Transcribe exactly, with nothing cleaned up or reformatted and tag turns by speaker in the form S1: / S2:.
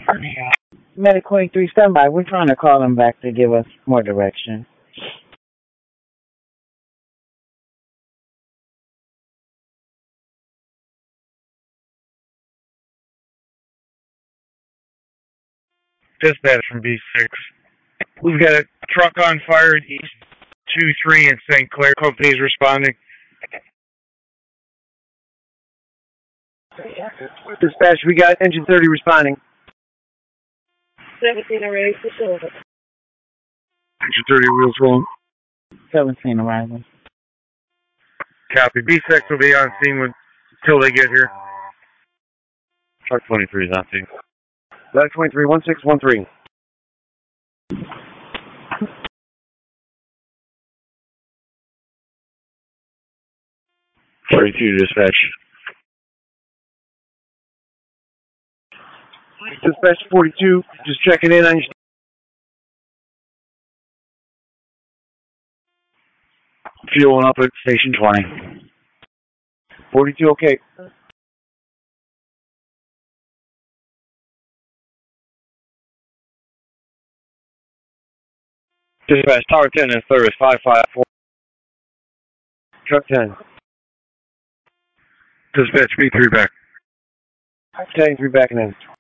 S1: Medic twenty-three, stand by. We're trying to call him back to give us more direction.
S2: Dispatch from B six. We've got a truck on fire at East two three in Saint Clair. Company's responding.
S3: Dispatch, we got engine thirty responding.
S1: seventeen already for sure.
S2: Engine thirty wheels rolling.
S1: seventeen arriving.
S2: Copy. B six will be on scene until they get here. Truck twenty-three is on scene.
S3: Black twenty-three, one six one three.
S2: forty-two dispatch.
S3: Dispatch forty-two, just checking in on your...
S2: Fueling up at station twenty.
S3: forty-two, okay.
S2: Dispatch, Tower ten in service, five five four.
S3: Truck ten.
S2: Dispatch, B three back.
S3: ten three backing in.